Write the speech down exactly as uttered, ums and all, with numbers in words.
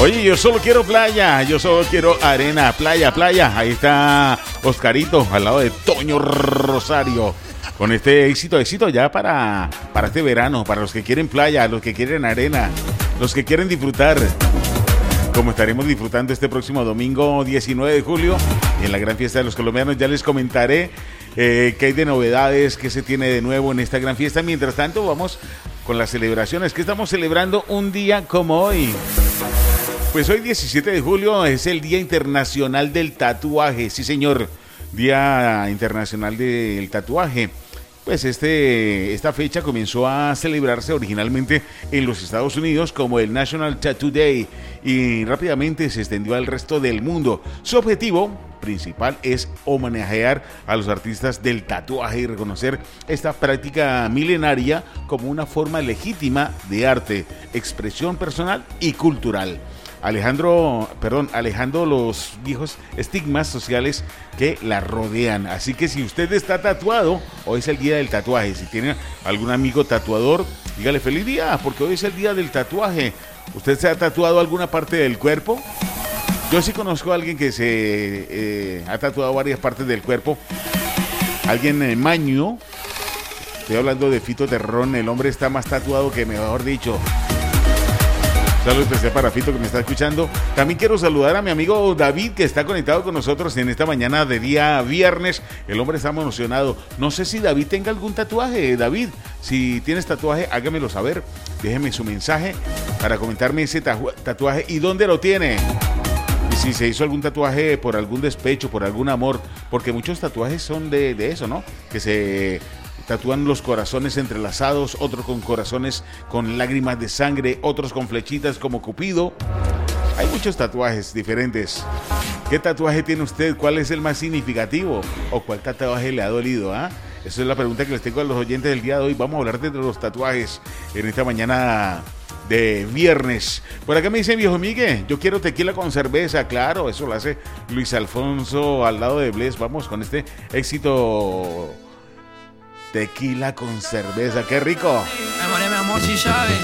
Oye, yo solo quiero playa, yo solo quiero arena, playa, playa. Ahí está Oscarito al lado de Toño Rosario. Con este éxito, éxito ya para, para este verano, para los que quieren playa, los que quieren arena, los que quieren disfrutar. Como estaremos disfrutando este próximo domingo diecinueve de julio en la gran fiesta de los colombianos, ya les comentaré eh, qué hay de novedades, qué se tiene de nuevo en esta gran fiesta. Mientras tanto, vamos con las celebraciones, que estamos celebrando un día como hoy. Pues hoy diecisiete de julio es el Día Internacional del Tatuaje, sí señor, Día Internacional del Tatuaje. Pues este, esta fecha comenzó a celebrarse originalmente en los Estados Unidos como el National Tattoo Day y rápidamente se extendió al resto del mundo. Su objetivo principal es homenajear a los artistas del tatuaje y reconocer esta práctica milenaria como una forma legítima de arte, expresión personal y cultural. Alejandro, perdón, alejando los viejos estigmas sociales que la rodean. Así que si usted está tatuado, hoy es el día del tatuaje. Si tiene algún amigo tatuador, dígale feliz día, porque hoy es el día del tatuaje. ¿Usted se ha tatuado alguna parte del cuerpo? Yo sí conozco a alguien que se eh, ha tatuado varias partes del cuerpo. Alguien eh, maño. Estoy hablando de Fito Terrón. El hombre está más tatuado que, mejor dicho. Saludos especial para Fito que me está escuchando. También quiero saludar a mi amigo David que está conectado con nosotros en esta mañana de día viernes. El hombre está emocionado. No sé si David tenga algún tatuaje. David, si tienes tatuaje, hágamelo saber. Déjeme su mensaje para comentarme ese tatuaje y dónde lo tiene. Y si se hizo algún tatuaje por algún despecho, por algún amor. Porque muchos tatuajes son de, de eso, ¿no? Que se tatúan los corazones entrelazados, otros con corazones con lágrimas de sangre, otros con flechitas como Cupido. Hay muchos tatuajes diferentes. ¿Qué tatuaje tiene usted? ¿Cuál es el más significativo? ¿O cuál tatuaje le ha dolido? ¿Ah? Esa es la pregunta que les tengo a los oyentes del día de hoy. Vamos a hablar de los tatuajes en esta mañana de viernes. Por acá me dice viejo Miguel, yo quiero tequila con cerveza. Claro, eso lo hace Luis Alfonso al lado de Bless. Vamos con este éxito. Tequila con cerveza, qué rico.